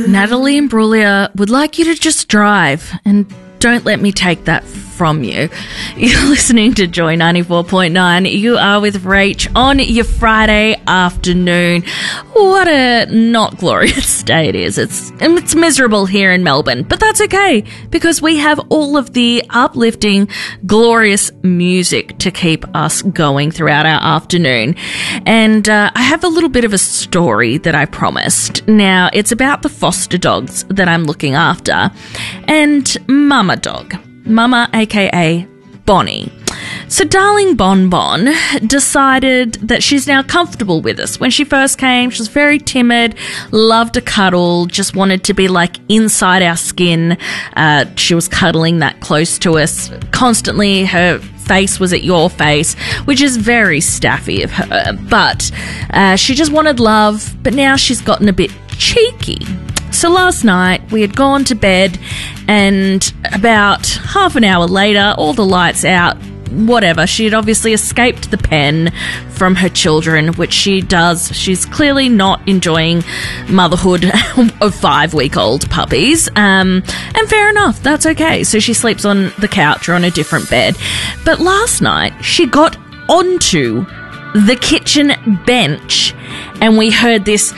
Natalie Imbruglia would like you to just drive, and don't let me take that from you. You're listening to Joy 94.9. You are with Rach on your Friday afternoon. What a not glorious day it is. It's miserable here in Melbourne, but that's okay because we have all of the uplifting, glorious music to keep us going throughout our afternoon. And I have a little bit of a story that I promised. Now, it's about the foster dogs that I'm looking after and Mama Dog. Mama, aka Bonnie. So darling Bon Bon decided that she's now comfortable with us. When she first came, she was very timid, loved to cuddle, just wanted to be like inside our skin. She was cuddling that close to us constantly. Her face was at your face, which is very staffy of her. But she just wanted love, but now she's gotten a bit cheeky. So last night we had gone to bed and about half an hour later, all the lights out, whatever, she had obviously escaped the pen from her children, which she does. She's clearly not enjoying motherhood of 5-week-old puppies. And fair enough, that's okay. So she sleeps on the couch or on a different bed. But last night she got onto the kitchen bench and we heard this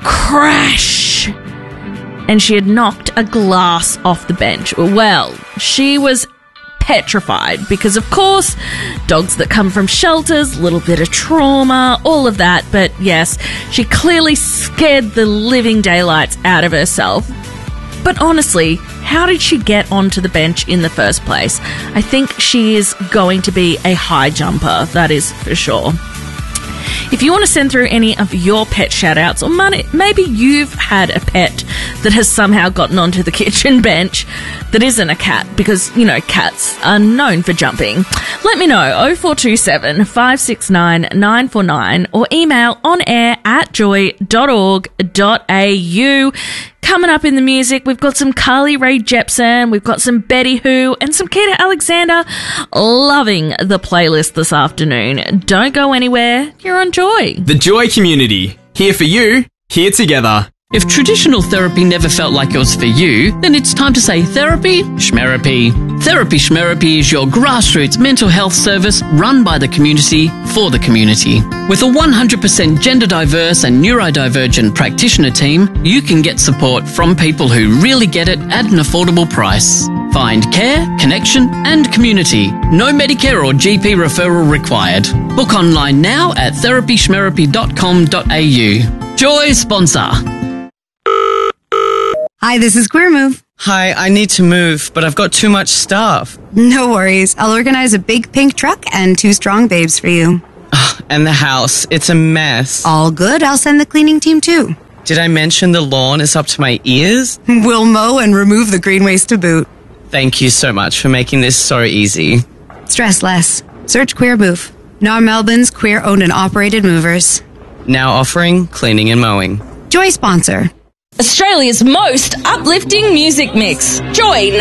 crash. And she had knocked a glass off the bench. Well, she was petrified because, of course, dogs that come from shelters, a little bit of trauma, all of that. But yes, she clearly scared the living daylights out of herself. But honestly, how did she get onto the bench in the first place? I think she is going to be a high jumper, that is for sure. If you want to send through any of your pet shout-outs, or maybe you've had a pet that has somehow gotten onto the kitchen bench that isn't a cat, because, you know, cats are known for jumping, let me know, 0427 569 949, or email onair@joy.org.au. Coming up in the music, we've got some Carly Rae Jepsen, we've got some Betty Who, and some Keita Alexander. Loving the playlist this afternoon. Don't go anywhere. You're on Joy. The Joy community. Here for you, here together. If traditional therapy never felt like it was for you, then it's time to say therapy schmerapy. Therapy schmerapy is your grassroots mental health service run by the community for the community. With a 100% gender diverse and neurodivergent practitioner team, you can get support from people who really get it at an affordable price. Find care, connection and community. No Medicare or GP referral required. Book online now at therapyschmerapy.com.au. Joy sponsor. Hi, this is Queer Move. Hi, I need to move, but I've got too much stuff. No worries. I'll organize a big pink truck and 2 strong babes for you. And the house, it's a mess. All good. I'll send the cleaning team too. Did I mention the lawn is up to my ears? We'll mow and remove the green waste to boot. Thank you so much for making this so easy. Stress less. Search Queer Move. NAR Melbourne's queer-owned and operated movers. Now offering cleaning and mowing. Joy sponsor. Australia's most uplifting music mix. Joy